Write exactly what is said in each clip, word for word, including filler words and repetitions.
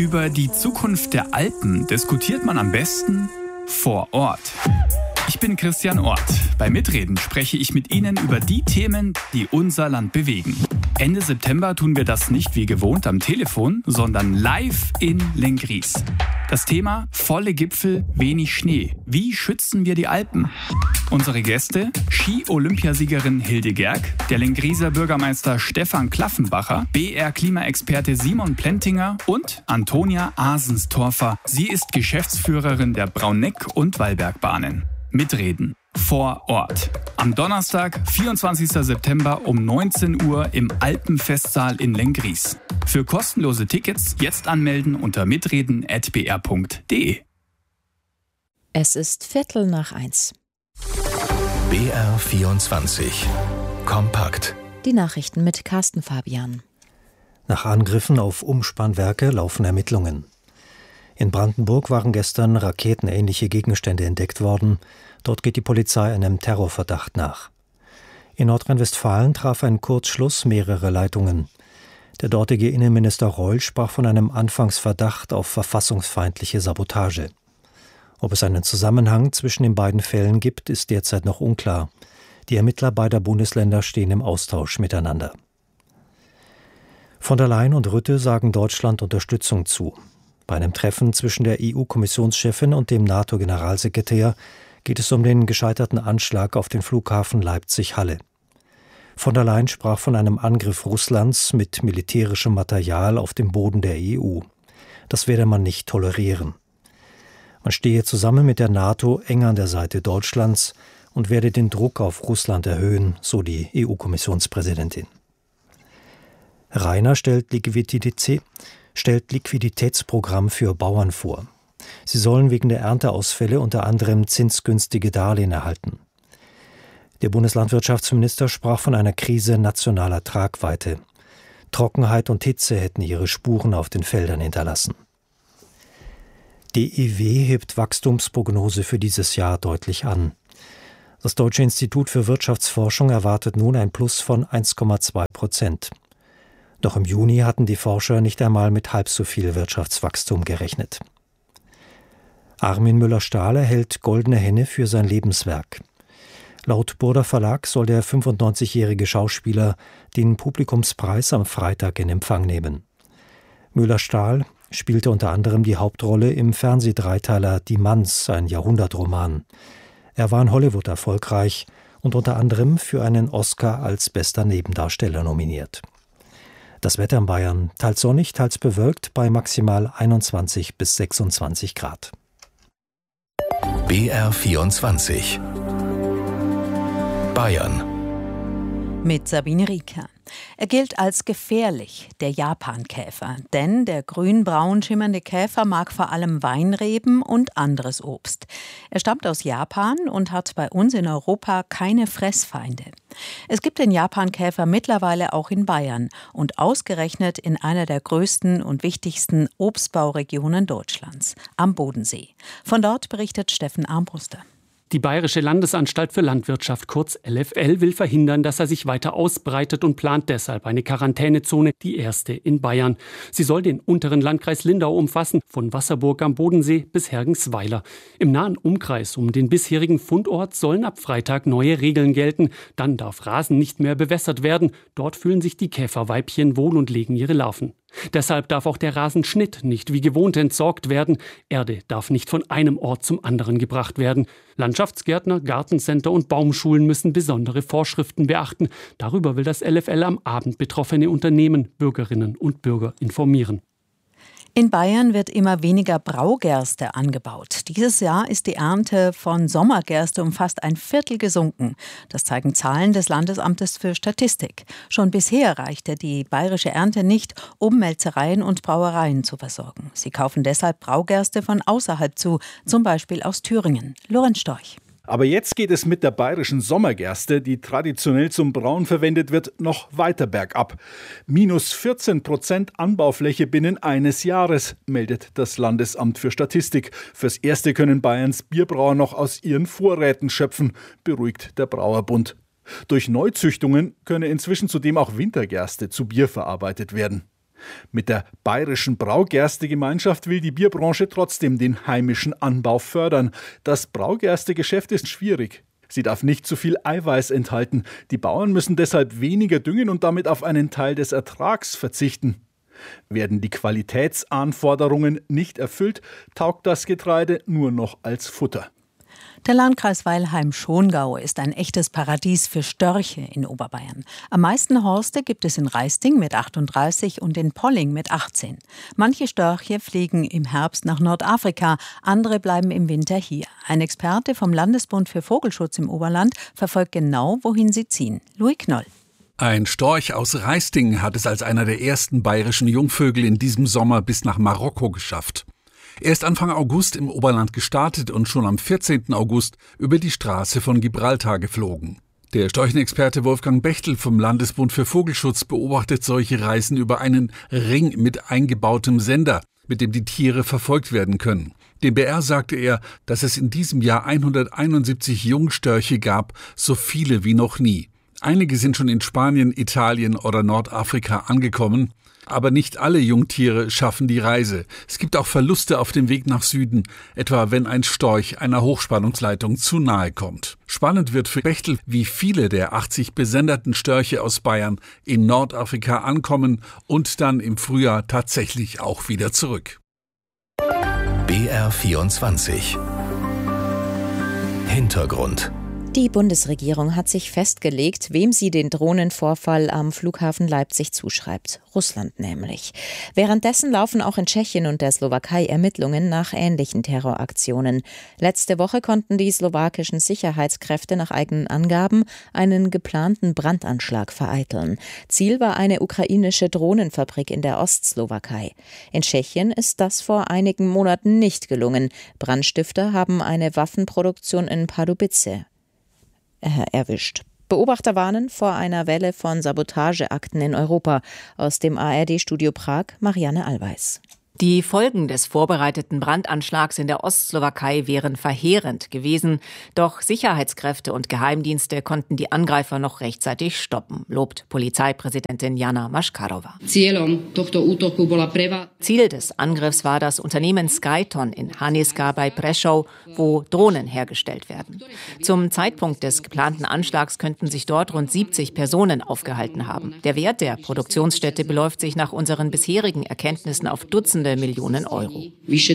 Über die Zukunft der Alpen diskutiert man am besten vor Ort. Ich bin Christian Ort. Bei Mitreden spreche ich mit Ihnen über die Themen, die unser Land bewegen. Ende September tun wir das nicht wie gewohnt am Telefon, sondern live in Lenggries. Das Thema: volle Gipfel, wenig Schnee. Wie schützen wir die Alpen? Unsere Gäste: Ski-Olympiasiegerin Hilde Gerg, der Lengrieser Bürgermeister Stefan Klaffenbacher, B R-Klimaexperte Simon Plentinger und Antonia Asenstorfer. Sie ist Geschäftsführerin der Brauneck- und Wallbergbahnen. Mitreden vor Ort. Am Donnerstag, vierundzwanzigsten September um neunzehn Uhr im Alpenfestsaal in Lenggries. Für kostenlose Tickets jetzt anmelden unter mitreden at b r punkt d e. Es ist Viertel nach eins. B R vierundzwanzig. Kompakt. Die Nachrichten mit Carsten Fabian. Nach Angriffen auf Umspannwerke laufen Ermittlungen. In Brandenburg waren gestern raketenähnliche Gegenstände entdeckt worden. Dort geht die Polizei einem Terrorverdacht nach. In Nordrhein-Westfalen traf ein Kurzschluss mehrere Leitungen. Der dortige Innenminister Reul sprach von einem Anfangsverdacht auf verfassungsfeindliche Sabotage. Ob es einen Zusammenhang zwischen den beiden Fällen gibt, ist derzeit noch unklar. Die Ermittler beider Bundesländer stehen im Austausch miteinander. Von der Leyen und Rutte sagen Deutschland Unterstützung zu. Bei einem Treffen zwischen der E U-Kommissionschefin und dem NATO-Generalsekretär geht es um den gescheiterten Anschlag auf den Flughafen Leipzig-Halle. Von der Leyen sprach von einem Angriff Russlands mit militärischem Material auf dem Boden der E U. Das werde man nicht tolerieren. Man stehe zusammen mit der NATO eng an der Seite Deutschlands und werde den Druck auf Russland erhöhen, so die E U-Kommissionspräsidentin. Rainer stellt Liquidität, stellt Liquiditätsprogramm für Bauern vor. Sie sollen wegen der Ernteausfälle unter anderem zinsgünstige Darlehen erhalten. Der Bundeslandwirtschaftsminister sprach von einer Krise nationaler Tragweite. Trockenheit und Hitze hätten ihre Spuren auf den Feldern hinterlassen. D I W hebt Wachstumsprognose für dieses Jahr deutlich an. Das Deutsche Institut für Wirtschaftsforschung erwartet nun ein Plus von eins Komma zwei Prozent. Doch im Juni hatten die Forscher nicht einmal mit halb so viel Wirtschaftswachstum gerechnet. Armin Müller-Stahl erhält Goldene Henne für sein Lebenswerk. Laut Burda Verlag soll der fünfundneunzigjährige Schauspieler den Publikumspreis am Freitag in Empfang nehmen. Müller-Stahl spielte unter anderem die Hauptrolle im Fernsehdreiteiler Die Manns, ein Jahrhundertroman. Er war in Hollywood erfolgreich und unter anderem für einen Oscar als bester Nebendarsteller nominiert. Das Wetter in Bayern: teils sonnig, teils bewölkt, bei maximal einundzwanzig bis sechsundzwanzig Grad. B R vierundzwanzig. Bayern. Mit Sabine Rieker. Er gilt als gefährlich, der Japankäfer, denn der grün-braun schimmernde Käfer mag vor allem Weinreben und anderes Obst. Er stammt aus Japan und hat bei uns in Europa keine Fressfeinde. Es gibt den Japankäfer mittlerweile auch in Bayern und ausgerechnet in einer der größten und wichtigsten Obstbauregionen Deutschlands, am Bodensee. Von dort berichtet Steffen Armbruster. Die Bayerische Landesanstalt für Landwirtschaft, kurz L F L, will verhindern, dass er sich weiter ausbreitet und plant deshalb eine Quarantänezone, die erste in Bayern. Sie soll den unteren Landkreis Lindau umfassen, von Wasserburg am Bodensee bis Hergensweiler. Im nahen Umkreis um den bisherigen Fundort sollen ab Freitag neue Regeln gelten. Dann darf Rasen nicht mehr bewässert werden. Dort fühlen sich die Käferweibchen wohl und legen ihre Larven. Deshalb darf auch der Rasenschnitt nicht wie gewohnt entsorgt werden. Erde darf nicht von einem Ort zum anderen gebracht werden. Landschaftsgärtner, Gartencenter und Baumschulen müssen besondere Vorschriften beachten. Darüber will das L F L am Abend betroffene Unternehmen, Bürgerinnen und Bürger informieren. In Bayern wird immer weniger Braugerste angebaut. Dieses Jahr ist die Ernte von Sommergerste um fast ein Viertel gesunken. Das zeigen Zahlen des Landesamtes für Statistik. Schon bisher reichte die bayerische Ernte nicht, um Melzereien und Brauereien zu versorgen. Sie kaufen deshalb Braugerste von außerhalb zu, zum Beispiel aus Thüringen. Lorenz Storch. Aber jetzt geht es mit der bayerischen Sommergerste, die traditionell zum Brauen verwendet wird, noch weiter bergab. Minus vierzehn Prozent Anbaufläche binnen eines Jahres, meldet das Landesamt für Statistik. Fürs Erste können Bayerns Bierbrauer noch aus ihren Vorräten schöpfen, beruhigt der Brauerbund. Durch Neuzüchtungen könne inzwischen zudem auch Wintergerste zu Bier verarbeitet werden. Mit der Bayerischen Braugerste-Gemeinschaft will die Bierbranche trotzdem den heimischen Anbau fördern. Das Braugerste-Geschäft ist schwierig. Sie darf nicht zu viel Eiweiß enthalten. Die Bauern müssen deshalb weniger düngen und damit auf einen Teil des Ertrags verzichten. Werden die Qualitätsanforderungen nicht erfüllt, taugt das Getreide nur noch als Futter. Der Landkreis Weilheim-Schongau ist ein echtes Paradies für Störche in Oberbayern. Am meisten Horste gibt es in Raisting mit achtunddreißig und in Polling mit achtzehn. Manche Störche fliegen im Herbst nach Nordafrika, andere bleiben im Winter hier. Ein Experte vom Landesbund für Vogelschutz im Oberland verfolgt genau, wohin sie ziehen. Louis Knoll. Ein Storch aus Raisting hat es als einer der ersten bayerischen Jungvögel in diesem Sommer bis nach Marokko geschafft. Er ist Anfang August im Oberland gestartet und schon am vierzehnten August über die Straße von Gibraltar geflogen. Der Storchenexperte Wolfgang Bechtel vom Landesbund für Vogelschutz beobachtet solche Reisen über einen Ring mit eingebautem Sender, mit dem die Tiere verfolgt werden können. Dem B R sagte er, dass es in diesem Jahr hunderteinundsiebzig Jungstörche gab, so viele wie noch nie. Einige sind schon in Spanien, Italien oder Nordafrika angekommen. Aber nicht alle Jungtiere schaffen die Reise. Es gibt auch Verluste auf dem Weg nach Süden, etwa wenn ein Storch einer Hochspannungsleitung zu nahe kommt. Spannend wird für Bechtel, wie viele der achtzig besenderten Störche aus Bayern in Nordafrika ankommen und dann im Frühjahr tatsächlich auch wieder zurück. B R vierundzwanzig Hintergrund. Die Bundesregierung hat sich festgelegt, wem sie den Drohnenvorfall am Flughafen Leipzig zuschreibt. Russland nämlich. Währenddessen laufen auch in Tschechien und der Slowakei Ermittlungen nach ähnlichen Terroraktionen. Letzte Woche konnten die slowakischen Sicherheitskräfte nach eigenen Angaben einen geplanten Brandanschlag vereiteln. Ziel war eine ukrainische Drohnenfabrik in der Ostslowakei. In Tschechien ist das vor einigen Monaten nicht gelungen. Brandstifter haben eine Waffenproduktion in Pardubice erwischt. Beobachter warnen vor einer Welle von Sabotageakten in Europa. Aus dem A R D-Studio Prag, Marianne Allweis. Die Folgen des vorbereiteten Brandanschlags in der Ostslowakei wären verheerend gewesen. Doch Sicherheitskräfte und Geheimdienste konnten die Angreifer noch rechtzeitig stoppen, lobt Polizeipräsidentin Jana Maškarova. Ziel des Angriffs war das Unternehmen Skyton in Haniska bei Prešov, wo Drohnen hergestellt werden. Zum Zeitpunkt des geplanten Anschlags könnten sich dort rund siebzig Personen aufgehalten haben. Der Wert der Produktionsstätte beläuft sich nach unseren bisherigen Erkenntnissen auf Dutzende Millionen Euro.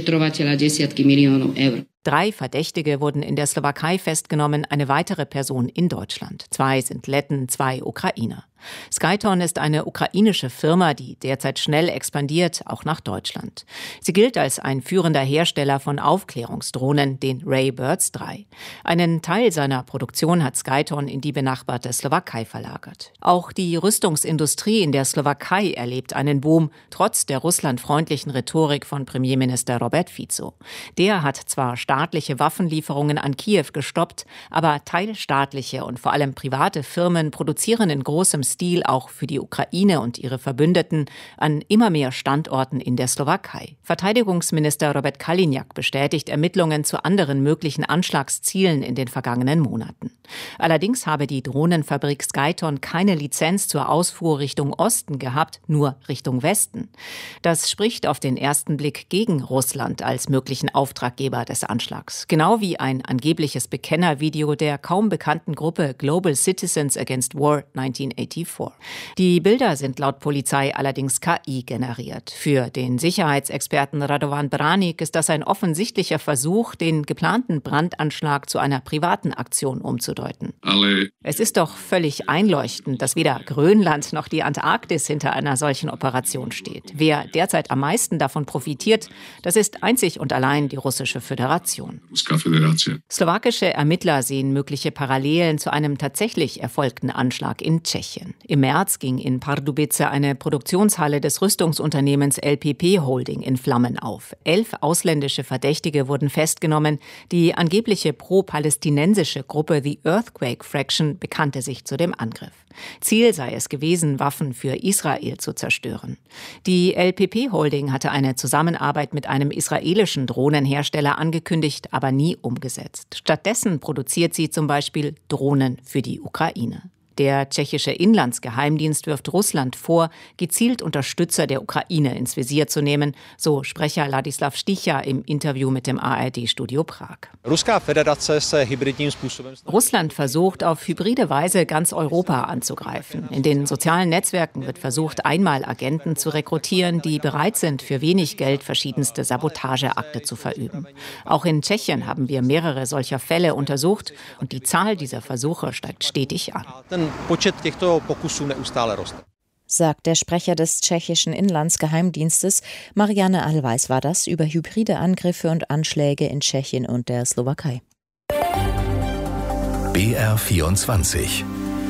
Drei Verdächtige wurden in der Slowakei festgenommen, eine weitere Person in Deutschland. Zwei sind Letten, zwei Ukrainer. Skyton ist eine ukrainische Firma, die derzeit schnell expandiert, auch nach Deutschland. Sie gilt als ein führender Hersteller von Aufklärungsdrohnen, den Ray Birds drei. Einen Teil seiner Produktion hat Skyton in die benachbarte Slowakei verlagert. Auch die Rüstungsindustrie in der Slowakei erlebt einen Boom, trotz der russlandfreundlichen Rhetorik von Premierminister Robert Fico. Der hat zwar staatliche Waffenlieferungen an Kiew gestoppt, aber teilstaatliche und vor allem private Firmen produzieren in großem Stil auch für die Ukraine und ihre Verbündeten an immer mehr Standorten in der Slowakei. Verteidigungsminister Robert Kaliňák bestätigt Ermittlungen zu anderen möglichen Anschlagszielen in den vergangenen Monaten. Allerdings habe die Drohnenfabrik Skyton keine Lizenz zur Ausfuhr Richtung Osten gehabt, nur Richtung Westen. Das spricht auf den ersten Blick gegen Russland als möglichen Auftraggeber des Anschlags. Genau wie ein angebliches Bekennervideo der kaum bekannten Gruppe Global Citizens Against War neunzehnhundertvierundachtzig. Die Bilder sind laut Polizei allerdings K I generiert. Für den Sicherheitsexperten Radovan Branik ist das ein offensichtlicher Versuch, den geplanten Brandanschlag zu einer privaten Aktion umzudeuten. Alle. Es ist doch völlig einleuchtend, dass weder Grönland noch die Antarktis hinter einer solchen Operation steht. Wer derzeit am meisten davon profitiert, das ist einzig und allein die Russische Föderation. Slowakische Ermittler sehen mögliche Parallelen zu einem tatsächlich erfolgten Anschlag in Tschechien. Im März ging in Pardubice eine Produktionshalle des Rüstungsunternehmens L P P Holding in Flammen auf. Elf ausländische Verdächtige wurden festgenommen. Die angebliche pro-palästinensische Gruppe The Earthquake Fraction bekannte sich zu dem Angriff. Ziel sei es gewesen, Waffen für Israel zu zerstören. Die L P P Holding hatte eine Zusammenarbeit mit einem israelischen Drohnenhersteller angekündigt, aber nie umgesetzt. Stattdessen produziert sie zum Beispiel Drohnen für die Ukraine. Der tschechische Inlandsgeheimdienst wirft Russland vor, gezielt Unterstützer der Ukraine ins Visier zu nehmen, so Sprecher Ladislav Sticha im Interview mit dem A R D-Studio Prag. Russland versucht auf hybride Weise ganz Europa anzugreifen. In den sozialen Netzwerken wird versucht, einmal Agenten zu rekrutieren, die bereit sind, für wenig Geld verschiedenste Sabotageakte zu verüben. Auch in Tschechien haben wir mehrere solcher Fälle untersucht und die Zahl dieser Versuche steigt stetig an. Sagt der Sprecher des tschechischen Inlandsgeheimdienstes. Marianne Allweis war das über hybride Angriffe und Anschläge in Tschechien und der Slowakei. B R vierundzwanzig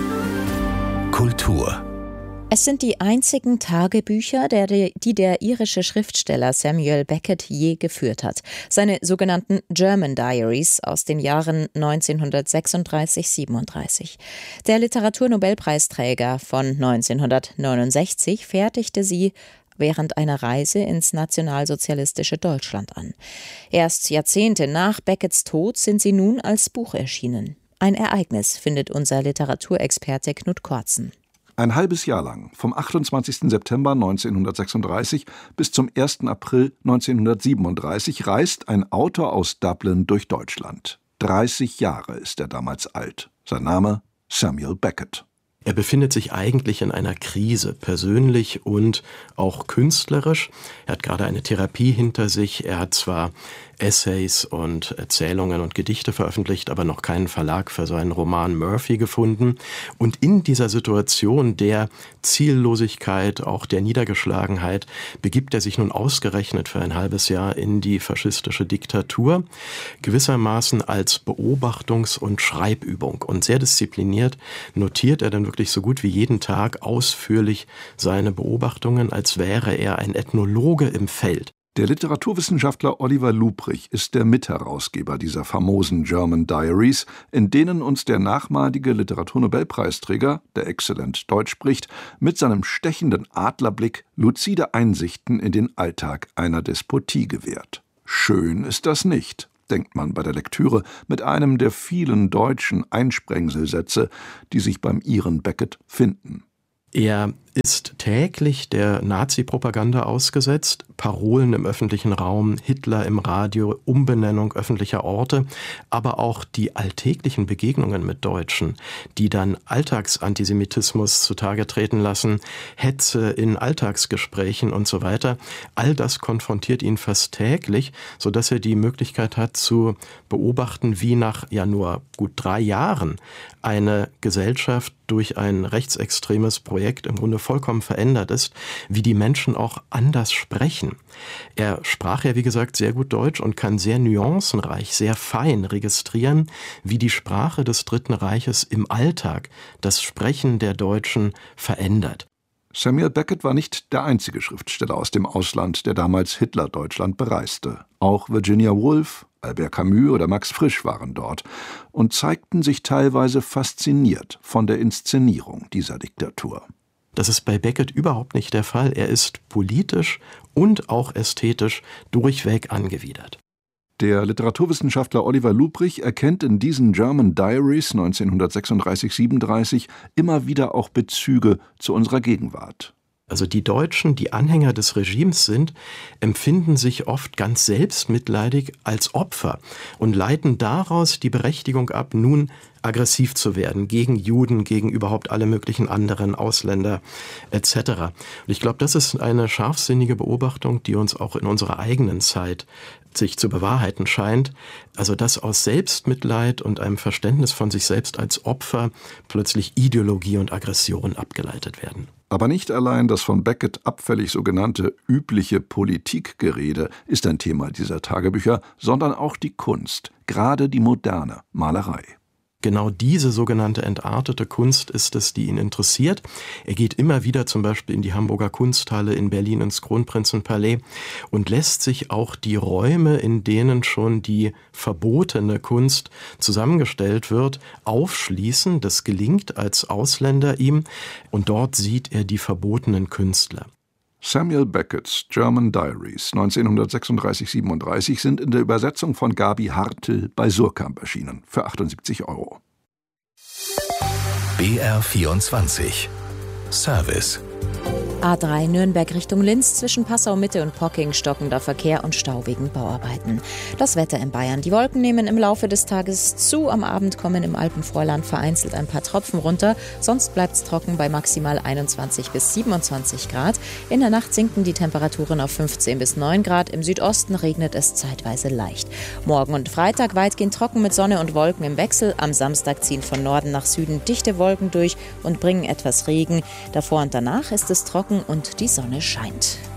Kultur. Es sind die einzigen Tagebücher, der, die der irische Schriftsteller Samuel Beckett je geführt hat. Seine sogenannten German Diaries aus den Jahren neunzehnhundertsechsunddreißig siebenunddreißig. Der Literaturnobelpreisträger von neunzehnhundertneunundsechzig fertigte sie während einer Reise ins nationalsozialistische Deutschland an. Erst Jahrzehnte nach Becketts Tod sind sie nun als Buch erschienen. Ein Ereignis, findet unser Literaturexperte Knut Kortzen. Ein halbes Jahr lang, vom achtundzwanzigsten September neunzehnhundertsechsunddreißig bis zum ersten April neunzehnhundertsiebenunddreißig, reist ein Autor aus Dublin durch Deutschland. dreißig Jahre ist er damals alt. Sein Name Samuel Beckett. Er befindet sich eigentlich in einer Krise, persönlich und auch künstlerisch. Er hat gerade eine Therapie hinter sich. Er hat zwar Essays und Erzählungen und Gedichte veröffentlicht, aber noch keinen Verlag für seinen Roman Murphy gefunden. Und in dieser Situation der Ziellosigkeit, auch der Niedergeschlagenheit, begibt er sich nun ausgerechnet für ein halbes Jahr in die faschistische Diktatur, gewissermaßen als Beobachtungs- und Schreibübung. Und sehr diszipliniert notiert er dann wirklich so gut wie jeden Tag ausführlich seine Beobachtungen, als wäre er ein Ethnologe im Feld. Der Literaturwissenschaftler Oliver Lubrich ist der Mitherausgeber dieser famosen German Diaries, in denen uns der nachmalige Literaturnobelpreisträger, der exzellent Deutsch spricht, mit seinem stechenden Adlerblick luzide Einsichten in den Alltag einer Despotie gewährt. Schön ist das nicht, denkt man bei der Lektüre mit einem der vielen deutschen Einsprengselsätze, die sich beim Iren Beckett finden. Er ist täglich der Nazi-Propaganda ausgesetzt, Parolen im öffentlichen Raum, Hitler im Radio, Umbenennung öffentlicher Orte, aber auch die alltäglichen Begegnungen mit Deutschen, die dann Alltagsantisemitismus zutage treten lassen, Hetze in Alltagsgesprächen und so weiter. All das konfrontiert ihn fast täglich, sodass er die Möglichkeit hat zu beobachten, wie nach ja nur gut drei Jahren eine Gesellschaft durch ein rechtsextremes Projekt im Grunde vollkommen verändert ist, wie die Menschen auch anders sprechen. Er sprach ja, wie gesagt, sehr gut Deutsch und kann sehr nuancenreich, sehr fein registrieren, wie die Sprache des Dritten Reiches im Alltag das Sprechen der Deutschen verändert. Samuel Beckett war nicht der einzige Schriftsteller aus dem Ausland, der damals Hitler-Deutschland bereiste. Auch Virginia Woolf, Albert Camus oder Max Frisch waren dort und zeigten sich teilweise fasziniert von der Inszenierung dieser Diktatur. Das ist bei Beckett überhaupt nicht der Fall. Er ist politisch und auch ästhetisch durchweg angewidert. Der Literaturwissenschaftler Oliver Lubrich erkennt in diesen German Diaries neunzehnhundertsechsunddreißig siebenunddreißig immer wieder auch Bezüge zu unserer Gegenwart. Also die Deutschen, die Anhänger des Regimes sind, empfinden sich oft ganz selbstmitleidig als Opfer und leiten daraus die Berechtigung ab, nun aggressiv zu werden gegen Juden, gegen überhaupt alle möglichen anderen Ausländer et cetera. Und ich glaube, das ist eine scharfsinnige Beobachtung, die uns auch in unserer eigenen Zeit sich zu bewahrheiten scheint. Also dass aus Selbstmitleid und einem Verständnis von sich selbst als Opfer plötzlich Ideologie und Aggression abgeleitet werden. Aber nicht allein das von Beckett abfällig sogenannte übliche Politikgerede ist ein Thema dieser Tagebücher, sondern auch die Kunst, gerade die moderne Malerei. Genau diese sogenannte entartete Kunst ist es, die ihn interessiert. Er geht immer wieder zum Beispiel in die Hamburger Kunsthalle, in Berlin ins Kronprinzenpalais und lässt sich auch die Räume, in denen schon die verbotene Kunst zusammengestellt wird, aufschließen. Das gelingt als Ausländer ihm und dort sieht er die verbotenen Künstler. Samuel Becketts German Diaries neunzehnhundertsechsunddreißig siebenunddreißig sind in der Übersetzung von Gabi Hartl bei Surkamp erschienen für achtundsiebzig Euro. B R vierundzwanzig. Service. A drei Nürnberg Richtung Linz, zwischen Passau-Mitte und Pocking stockender Verkehr und Stau wegen Bauarbeiten. Das Wetter in Bayern. Die Wolken nehmen im Laufe des Tages zu. Am Abend kommen im Alpenvorland vereinzelt ein paar Tropfen runter. Sonst bleibt es trocken bei maximal einundzwanzig bis siebenundzwanzig Grad. In der Nacht sinken die Temperaturen auf fünfzehn bis neun Grad. Im Südosten regnet es zeitweise leicht. Morgen und Freitag weitgehend trocken mit Sonne und Wolken im Wechsel. Am Samstag ziehen von Norden nach Süden dichte Wolken durch und bringen etwas Regen. Davor und danach ist es trocken und die Sonne scheint.